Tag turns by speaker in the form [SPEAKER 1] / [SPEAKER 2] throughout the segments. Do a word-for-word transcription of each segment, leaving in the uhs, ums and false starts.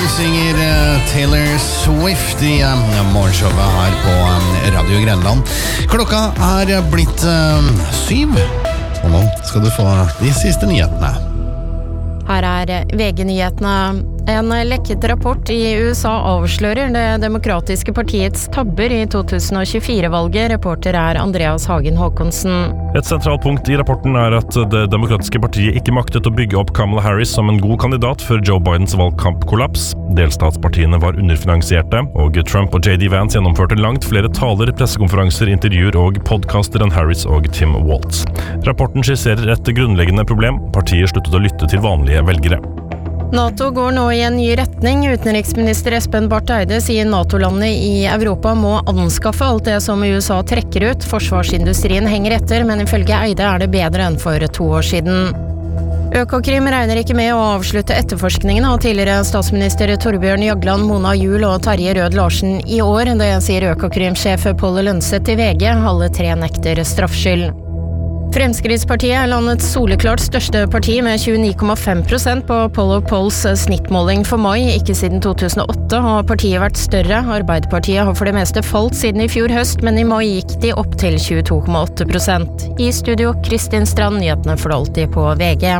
[SPEAKER 1] synger Taylor Swift I morgenshowet her på Radio Grenland. Klokka er blitt uh, syv, og nå skal du få de siste nyhetene.
[SPEAKER 2] Her er V G-nyhetene. En lekket rapport I U S A avslører det demokratiske partiets tabber I to tusen og tjuefire-valget. Reporter er Andreas Hagen Håkonsen.
[SPEAKER 3] Et sentralt punkt I rapporten er at det demokratiske partiet ikke maktet å bygge opp Kamala Harris som en god kandidat før Joe Bidens valgkampkollaps. Delstatspartiene var underfinansierte, og Trump og J D Vance gjennomførte langt flere taler, pressekonferanser, intervjuer og podcaster enn Harris og Tim Walz. Rapporten skisserer et grunnleggende problem. Partiet sluttet å lytte til vanlige velgere.
[SPEAKER 2] NATO går nå I en ny retning. Utenriksminister Espen Barth Eide sier NATO-landene I Europa må anskaffe alt det som USA trekker ut. Forsvarsindustrien henger etter, men ifølge Eide er det bedre enn for to år siden. Økokrim regner ikke med å avslutte etterforskningen av tidligere statsminister Torbjørn Jagland, Mona Juel og Terje Rød Larsen I år. Det sier Økokrim-sjef Paul Lønseth til V G. Alle tre nekter straffskyld. Fremskrittspartiet er landets soleklart største parti med tjueni komma fem prosent på Poll of Polls snittmåling for mai. Ikke siden to tusen og åtte har partiet vært større. Arbeiderpartiet har for det meste falt siden I fjor høst, men I mai gikk de opp til tjueto komma åtte prosent. I studio, Kristin Strand, nyhetene for alltid på V G.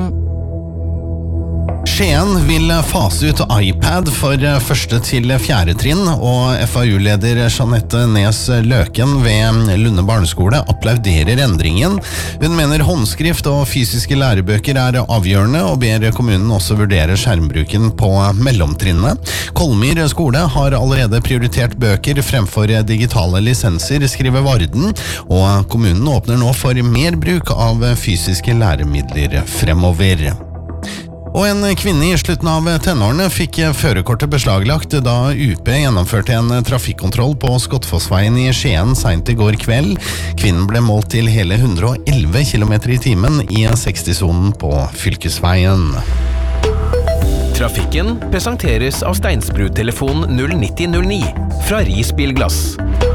[SPEAKER 1] Skien vil fase ut iPad for første til fjerde trinn, og F A U-leder Jeanette Nes Løken ved Lunde barneskole applauderer endringen. Hun mener håndskrift og fysiske lærebøker er avgjørende, og ber kommunen også vurdere skjermbruken på mellomtrinnet. Kolmyr skole har allerede prioritert bøker fremfor digitale lisenser, skriver Varden, og kommunen åpner nå for mer bruk av fysiske læremidler fremover. Og en kvinne I slutten av tenårene fikk førerkortet beslaglagt da U P gjennomførte en trafikkontroll på Skottfossveien I Skien sent I går kveld. Kvinnen ble målt til hele hundre og elleve kilometer I timen I seksti-sonen på fylkesveien.
[SPEAKER 4] Trafikken presenteres av Steinsbrud-telefon null nitti null ni fra Ris Bilglass.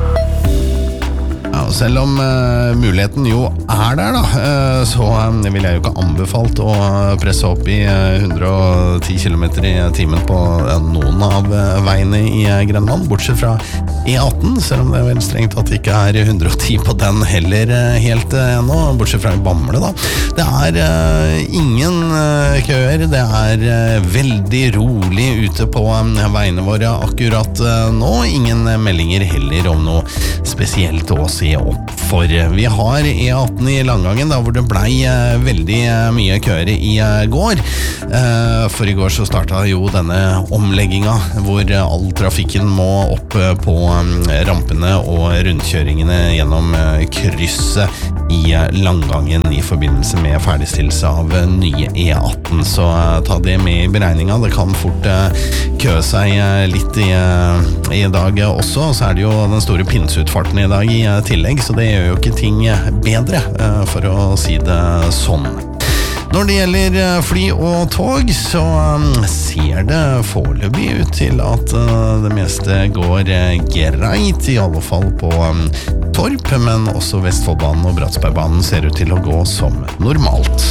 [SPEAKER 1] Ja, selv om uh, muligheten jo er der da, uh, så uh, vil jeg jo ikke anbefalt å presse opp I uh, hundre og ti kilometer I timen på uh, noen av uh, veiene I uh, Grenland, bortsett fra E atten, selv om det er vel strengt at det ikke er hundre og ti på den heller uh, helt uh, ennå, bortsett fra I Bamble da. Det er uh, ingen uh, køer, det er uh, veldig rolig ute på um, veiene våre akkurat uh, nå, ingen uh, meldinger heller om noe spesielt å se opp for. Vi har E atten I Langangen da, hvor det blei eh, veldig eh, mye køer I eh, går. Eh, for I går så startet jo denne omlegginga hvor eh, all trafikken må opp eh, på eh, rampene og rundkjøringene gjennom eh, krysset I eh, Langangen I forbindelse med ferdigstillelse av eh, nye E atten. Så eh, ta det med I beregninga. Det kan fort eh, køe seg eh, litt I, eh, I dag også. Så er det jo den store pinseutfarten I dag I eh, tillegg, så det gjør jo ikke ting bedre, for å si det sånn. Når det gjelder fly og tog, så ser det foreløpig ut til at det meste går greit, I alle fall på Torp, men også Vestfoldbanen og Bratsbergbanen ser ut til å gå som normalt.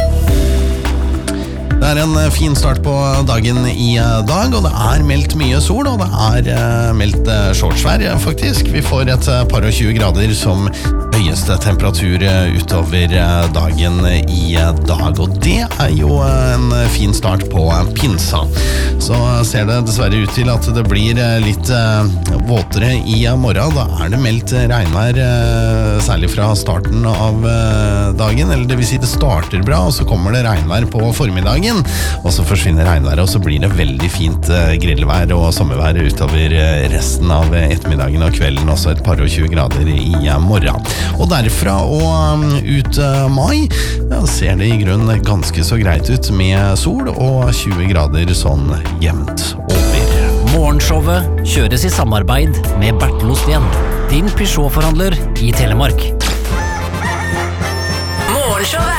[SPEAKER 1] Det er en fin start på dagen I dag, og det er meldt mye sol, og det er meldt shortsvær faktisk. Vi får et par og tjue grader som høyeste temperatur utover dagen I dag, og det er jo en fin start på pinsa. Så ser det dessverre ut til at det blir litt våtere I morgen. Da er det meldt regnvær, særlig fra starten av dagen, eller det vil si det starter bra, og så kommer det regnvær på formiddagen, og så forsvinner regnværet, og så blir det veldig fint grillvær og sommervær utover resten av ettermiddagen og kvelden, også et par og tjue grader I morgen. Og derfra og ut mai ja, ser det I grunn ganske så greit ut med sol og tjue grader sånn jevnt over.
[SPEAKER 5] Morgenshowet kjøres I samarbeid med Bertel Osten, din Peugeot-forhandler I Telemark.
[SPEAKER 6] Morgenshowet